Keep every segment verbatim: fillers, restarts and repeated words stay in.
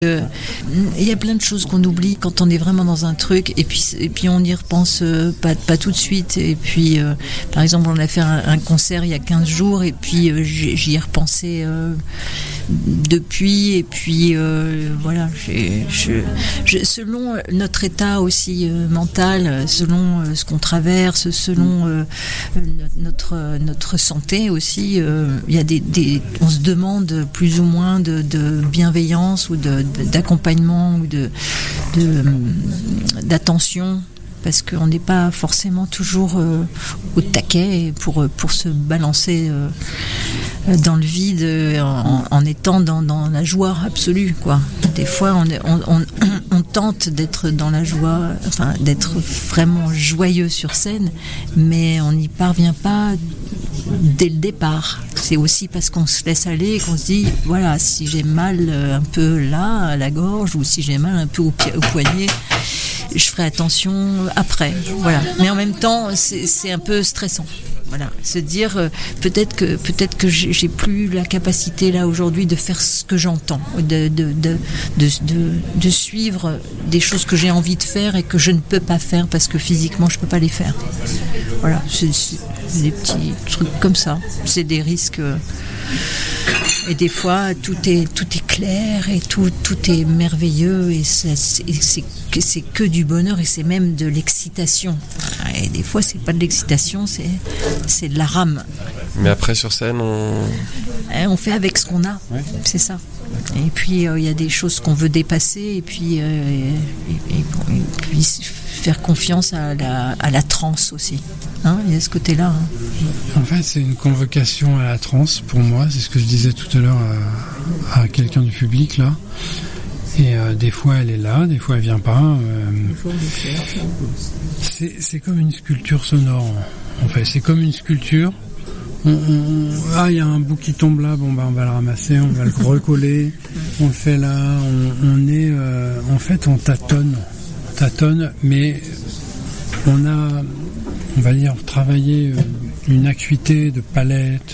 Euh, il y a plein de choses qu'on oublie quand on est vraiment dans un truc et puis, et puis on y repense euh, pas, pas tout de suite et puis euh, par exemple on a fait un, un concert il y a quinze jours et puis euh, j'y, j'y ai repensé euh, depuis et puis euh, voilà j'ai, je, je, selon notre état aussi euh, mental, selon euh, ce qu'on traverse, selon euh, notre, notre santé aussi, euh, il y a des, des, on se demande plus ou moins de, de bienveillance ou de d'accompagnement ou de, de d'attention parce qu'on n'est pas forcément toujours euh, au taquet pour pour se balancer euh, dans le vide en, en étant dans, dans la joie absolue quoi. Des fois on, on, on, on tente d'être dans la joie, enfin d'être vraiment joyeux sur scène, mais on n'y parvient pas dès le départ. C'est aussi parce qu'on se laisse aller et qu'on se dit voilà, si j'ai mal un peu là à la gorge ou si j'ai mal un peu au, pi- au poignet, je ferai attention après. Voilà. Mais en même temps, c'est, c'est un peu stressant. Voilà, se dire euh, peut-être que peut-être que j'ai, j'ai plus la capacité là aujourd'hui de faire ce que j'entends, de de, de de de de suivre des choses que j'ai envie de faire et que je ne peux pas faire parce que physiquement je peux pas les faire. Voilà, c'est, c'est des petits trucs comme ça. C'est des risques. Euh, et des fois tout est tout est clair et tout tout est merveilleux et c'est c'est, c'est c'est que du bonheur et c'est même de l'excitation. Et des fois c'est pas de l'excitation, c'est c'est de la rame. Mais après sur scène on on fait avec ce qu'on a. Ouais. C'est ça. Et puis il euh, y a des choses qu'on veut dépasser et puis euh, et, et, et, et puis faire confiance à la à la transe aussi. Hein, il y a ce côté-là. Hein. En fait, c'est une convocation à la transe pour moi. C'est ce que je disais tout à l'heure à, à quelqu'un du public là. Et euh, des fois elle est là, des fois elle vient pas. Euh, c'est, c'est comme une sculpture sonore. En fait, c'est comme une sculpture. On, on, ah, il y a un bout qui tombe là. Bon bah on va le ramasser, on va le recoller. On le fait là. On, on est, euh, en fait, on tâtonne, on tâtonne, mais on a, on va dire, travaillé une acuité de palette,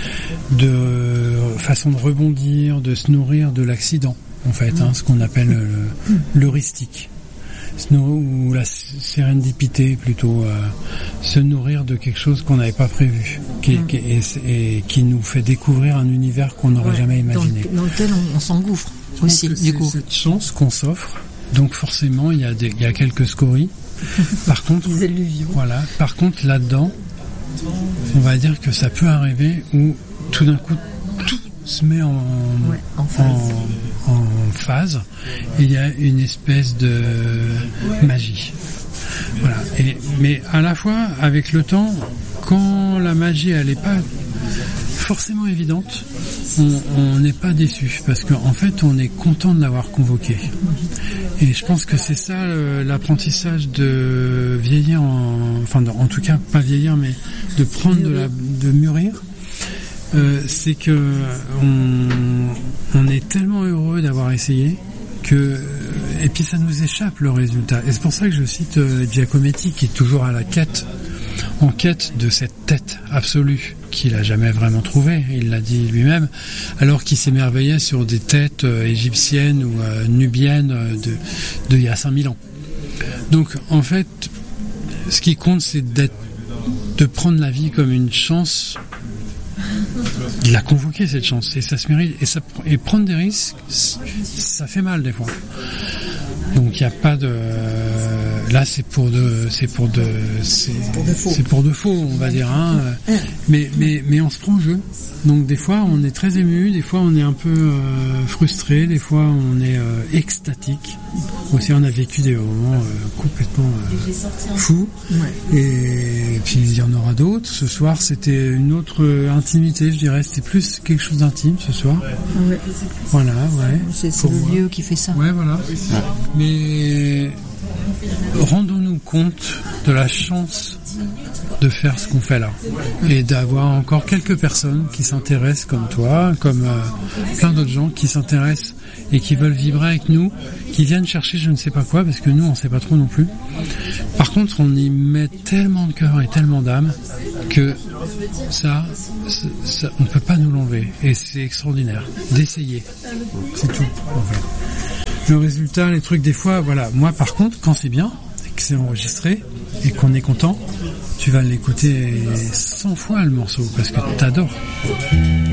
de façon de rebondir, de se nourrir de l'accident. En fait, hein, ce qu'on appelle le, l'heuristique, ou la sérendipité plutôt, euh, se nourrir de quelque chose qu'on n'avait pas prévu, qui, qui, et, et qui nous fait découvrir un univers qu'on n'aurait ouais, jamais imaginé. Dans, le, dans lequel on, on s'engouffre aussi, du coup. C'est cette chance qu'on s'offre, donc forcément il y a, des, il y a quelques scories. Par contre, voilà. Par contre, là-dedans, on va dire que ça peut arriver où tout d'un coup tout se met en, ouais, en, phase. En, en phase et il y a une espèce de magie. Voilà. Et, mais à la fois, avec le temps, quand la magie elle n'est pas forcément évidente, on n'est pas déçu parce qu'en fait on est content de l'avoir convoqué. Et je pense que c'est ça euh, l'apprentissage de vieillir, en, enfin de, en tout cas pas vieillir, mais de prendre de la, de mûrir. Euh, c'est que on, on est tellement heureux d'avoir essayé que et puis ça nous échappe le résultat. Et c'est pour ça que je cite euh, Giacometti qui est toujours à la quête, en quête de cette tête absolue qu'il a jamais vraiment trouvée. Il l'a dit lui-même, alors qu'il s'émerveillait sur des têtes euh, égyptiennes ou euh, nubiennes euh, de de il y a cinq mille ans. Donc en fait, ce qui compte, c'est d'être, de prendre la vie comme une chance. Il a convoqué cette chance et ça se mérite et, ça, et prendre des risques ça fait mal des fois, donc il n'y a pas de là c'est pour de c'est pour de c'est, c'est pour de faux on va dire hein. mais mais mais on se prend au jeu, donc des fois on est très ému, des fois on est un peu euh, frustré, des fois on est euh, extatique aussi. On a vécu des moments euh, complètement euh, fous ouais. et, et puis il y en aura d'autres. Ce soir c'était une autre euh, intimité, je dirais, c'était plus quelque chose d'intime ce soir. Ouais. Voilà, ouais. C'est, c'est le lieu qui fait ça. Ouais, voilà. Ouais. Mais rendons-nous compte de la chance de faire ce qu'on fait là et d'avoir encore quelques personnes qui s'intéressent comme toi, comme euh, plein d'autres gens qui s'intéressent et qui veulent vibrer avec nous, qui viennent chercher je ne sais pas quoi, parce que nous on sait pas trop non plus. Par contre, on y met tellement de cœur et tellement d'âme que ça, ça on peut pas nous l'enlever, et c'est extraordinaire d'essayer. C'est tout. En fait. Le résultat, les trucs des fois, voilà. Moi, par contre, quand c'est bien, que c'est enregistré et qu'on est content, tu vas l'écouter cent fois le morceau parce que t'adores.